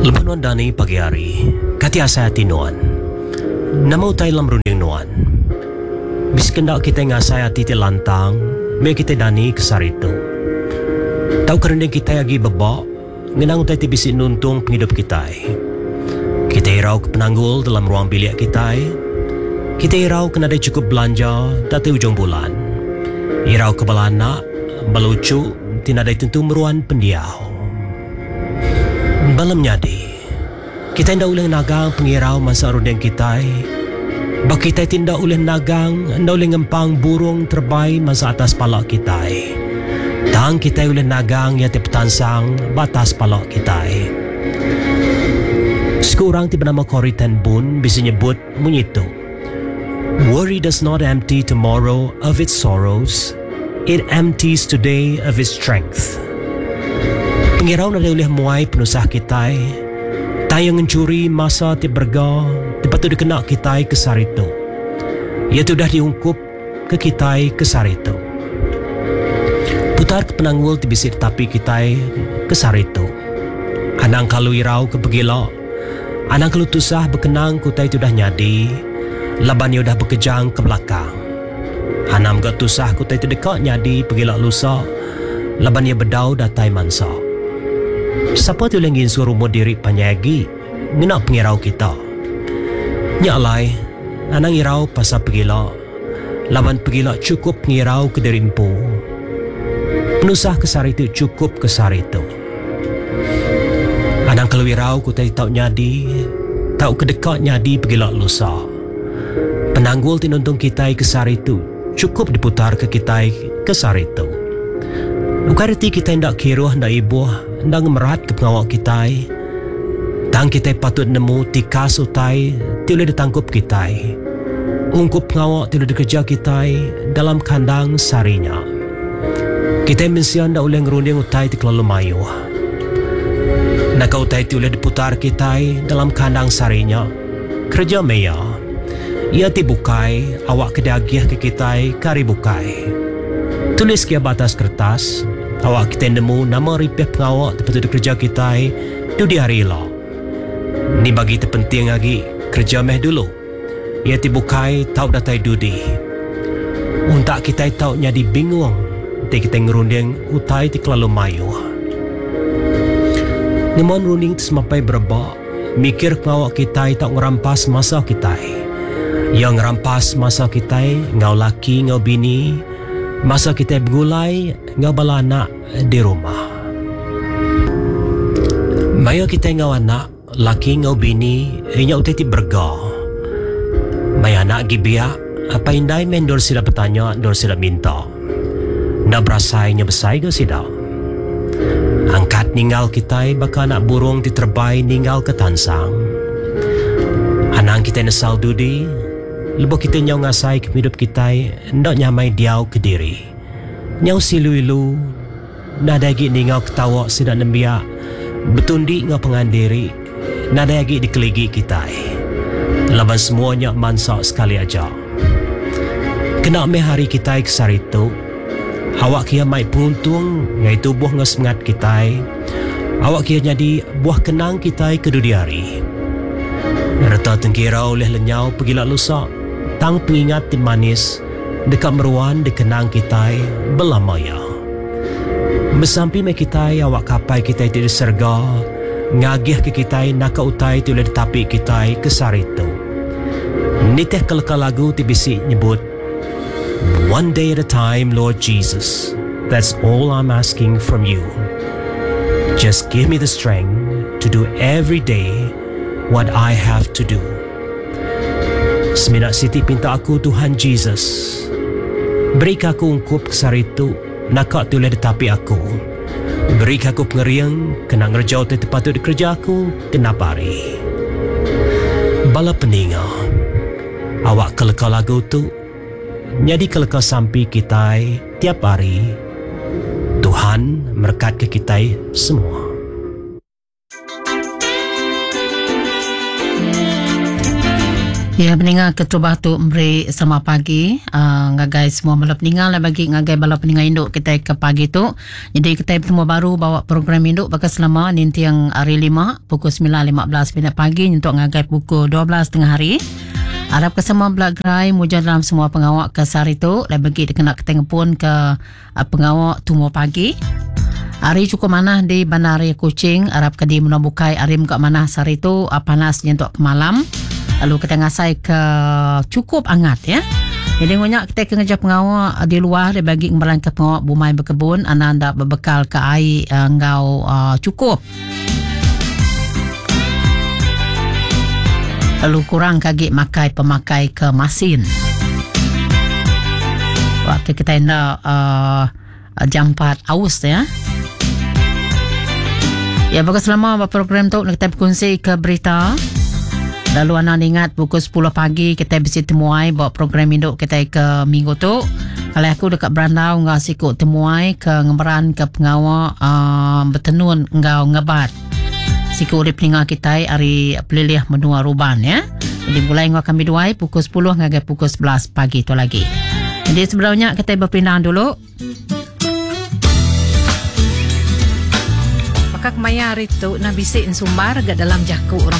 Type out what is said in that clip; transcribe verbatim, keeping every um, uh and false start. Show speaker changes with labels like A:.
A: Lebanon dani pagi hari, kati asa hati nuan. Nama utai lam runding nuan. Bis kendak kita ngasai hati ti lantang, me kita dani kesar itu. Tahu kerendeng kita lagi bebak, ngenang utai ti bisi nuntung penghidup kita. Kita irau ke penanggul dalam ruang bilik kita. Kita irau kena ada cukup belanja dati ujung bulan. Irau ke balanak, balucu, tinadai tentu meruan pendiau. Balam nyadi, kita tidak boleh nagang pengirau masa rundeng kita. Bak kita tidak boleh nagang, tidak boleh ngempang burung terbai masa atas palak kita. Tang kita boleh nagang ya tepetansang batas palak kita. Sekurang tiba nama Koritan Bun bisa nyebut menyitu. Worry does not empty tomorrow of its sorrows. It empties today of its strength. Pengirau na oleh muai penusah kita. Tayang mencuri masa ti berga, tepat tu dikena kita kesar itu. Ia tu dah diungkup ke kita kesar itu. Putar ke penanggul ti bisir tapi kita kesar itu. Anang kalau irau ke pegila, anang kalau tusah berkenang kutai tu dah nyadi, laban ia dah berkejang ke belakang. Anam gak tusah kutai tu dekat nyadi pegila lusa, laban ia bedau datai mansa. Siapa tu lagi suruh diri panyagi nak pengirau kita. Nyalai, anang irau pasal pegila, lawan pegila cukup pengirau ke diri empu. Penusah kesar itu cukup kesar itu. Anang kalau irau ku tak tahu nyadi, tahu kedekat nyadi pegila lusa. Penanggul tinuntung kita kesar itu cukup diputar ke kita kesar itu. Bukan erti kita hendak kiruh, hendak ibuh, hendak merat ke pengawak kita. Tang kita patut nemu tikas utai, tidak ditangkup kita. Ungkup pengawak tidak dikerja kita dalam kandang sarinya. Kita mensian hendak uleng ngerunding utai di kelalu mayu. Nak utai tidak diputar kita dalam kandang sarinya. Kerja meya. Ia tibukai, awak kedagiah ke kita kari bukai. Tulis ke batas kertas, awak kita nemu nama ripeh pengawak tempat kerja kita tu di hari lah. Ni bagi terpenting lagi kerja meh dulu. Ia dibukai tahu datai dudi. Untuk kita tahu nyadi bingung, te kita ngerunding utai ti kelalu mayu. Ngemon runding tu semapai berba, mikir pengawak kita tak ngerampas masa kita. Yang ngerampas masa kita, ngau laki, ngau bini, masa kita bergulai, ngau bala anak di rumah. Maya kita ngau anak, laki ngau bini, inya utai berga. Maya anak gibia, apa indai men dor sila bertanya, dor sila minta. Nak berasainya besai ke sida? Angkat ninggal kita, baka anak burung diterbai ninggal ke tansang. Anang kita nesal dudi, lebo kita nyau ngasai ke hidup kita, ndak nyamai diau ke diri. Nyau silu-ilu, nada lagi ningau ketawa sidak nembia, betundi ngau pengandiri, nada lagi dikeligi kita. Laban semuanya mansak sekali aja. Kena me hari kita kesar itu, awak kia mai puntung, ngai tubuh ngau semangat kita, awak kia jadi buah kenang kita ke dunia hari. Reta tengkira oleh lenyau pergilah lusa. Tang pengingat tim manis dekat meruan dikenang kita belamaya. Bersampi me kita awak kapai kita tidak serga, ngagih ke kita nak utai tu oleh tapi kita kesar itu. Niteh kelakar lagu tibisi nyebut, one day at a time, Lord Jesus. That's all I'm asking from you. Just give me the strength to do every day what I have to do. Seminak siti pinta aku Tuhan Jesus, beri aku ungkup kesar itu, nakak tu oleh tetapi aku. Beri aku pengeriang, kena ngerjau tu patut dikerja aku, kena pari. Bala peninga, awak kelekar lagu tu, nyadi kelekar sampai kita tiap hari. Tuhan berkat ke kita semua.
B: Ya, peningal ketua tu memberi selamat pagi. Uh, ngagai semua malam peningal lah bagi ngagai bala peningal induk kita ke pagi tu. Jadi kita bertemu baru bawa program induk bakal selama nanti yang hari lima pukul sembilan lima belas minit pagi untuk ngagai pukul dua belas tengah hari. Harap kesemua belakrai muja dalam semua pengawak ke sehari tu. Lai bagi dikena ketengah pun ke uh, pengawak tumbuh pagi. Hari cukup mana di Bandar Raya Kuching. Harap kedi menabukai hari muka mana sehari tu uh, panas untuk ke malam. Lalu kita ngasai ke cukup hangat ya. Jadi banyak kita kerja pengawak di luar dia bagi kembalan ke pengawak bumai berkebun anda anda berbekal ke air uh, ngau uh, cukup. Lalu kurang kaki makai pemakai ke masin. Waktu kita hendak uh, jam empat aus ya. Ya, bagus selama program tu kita berkongsi ke berita. Lalu anda ingat pukul sepuluh pagi kita bisa temuai bawa program induk kita ke minggu tu. Kalau aku dekat Berandau ngau sikut temuai ke ngemeran ke pengawak uh, bertenun ngau ngebat. Sikut di peningal kita hari pelilih menua ruban ya. Jadi mulai ngau kami duai pukul sepuluh hingga pukul sebelas pagi tu lagi. Jadi sebenarnya kita berpindah dulu. Maka kemaya hari tu nak bisik sumbar ke dalam jaku orang